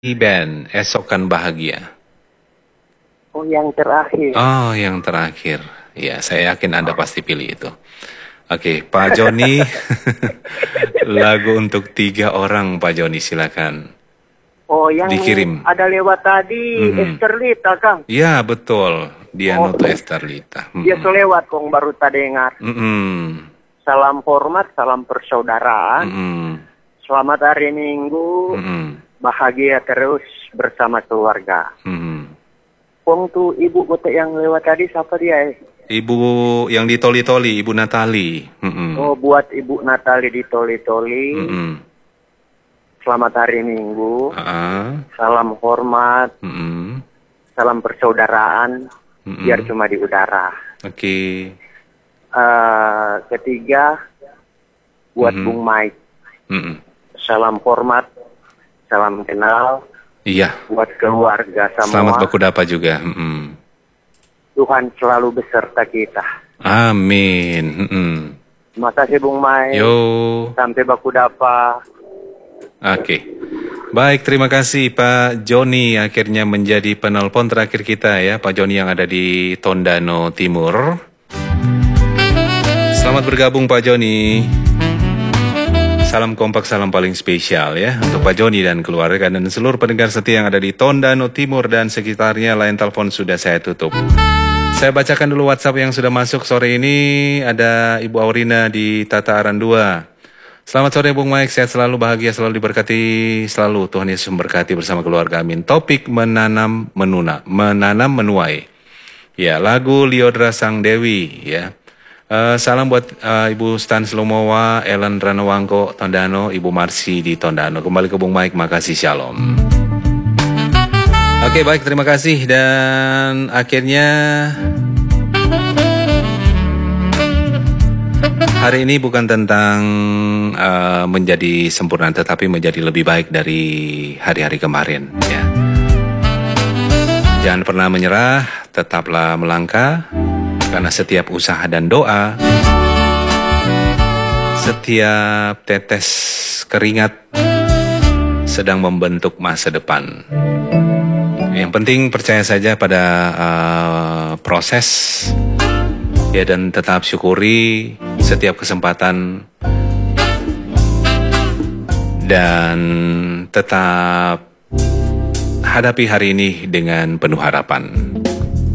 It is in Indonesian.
band Esok Kan Bahagia. Oh, yang terakhir. Oh, yang terakhir. Ya, saya yakin Anda pasti pilih itu. Oke, Pak Joni. Lagu untuk 3 orang, Pak Joni, silakan. Oh, yang Dikirim. ada lewat tadi, Esterlita, Kang. Ya, betul. Dia Noto Esterlita. Dia selewat, Kong, baru tak dengar. Salam hormat, salam persaudaraan. Selamat hari Minggu. Bahagia terus bersama keluarga. Kong tuh ibu gotek yang lewat tadi, siapa dia? Ibu yang di Toli-Toli, Ibu Natali. Oh, buat Ibu Natali di Toli-Toli. Selamat hari Minggu. Salam hormat. Salam persaudaraan. Biar cuma di udara. Oke. Ketiga, buat Bung Mike. Salam hormat. Salam kenal. Iya. Buat keluarga semua. Selamat Bakudapa juga. Tuhan selalu beserta kita. Amin. Terima kasih Bung Mike. Yo. Sampai Bakudapa. Oke. Baik, terima kasih Pak Joni. Akhirnya menjadi penelpon terakhir kita ya. Pak Joni yang ada di Tondano Timur. Selamat bergabung Pak Joni. Salam kompak, salam paling spesial ya untuk Pak Joni dan keluarga dan seluruh pendengar setia yang ada di Tondano Timur dan sekitarnya. Line telepon sudah saya tutup. Saya bacakan dulu WhatsApp yang sudah masuk sore ini. Ada Ibu Aurina di Tata Aran 2. Selamat sore Bung Mike, sehat selalu, bahagia selalu, diberkati selalu. Tuhan Yesus memberkati bersama keluarga, amin. Topik menanam menuai. Ya, lagu Liodra Sang Dewi ya. Salam buat Ibu Stan Slomowa, Ellen Ranawangko, Tondano, Ibu Marsi di Tondano. Kembali ke Bung Mike, makasih, shalom. Oke, baik, terima kasih. Dan akhirnya hari ini bukan tentang menjadi sempurna, tetapi menjadi lebih baik dari hari-hari kemarin. Ya. Jangan pernah menyerah, tetaplah melangkah. Karena setiap usaha dan doa, setiap tetes keringat sedang membentuk masa depan. Yang penting percaya saja pada proses ya, dan tetap syukuri setiap kesempatan dan tetap hadapi hari ini dengan penuh harapan.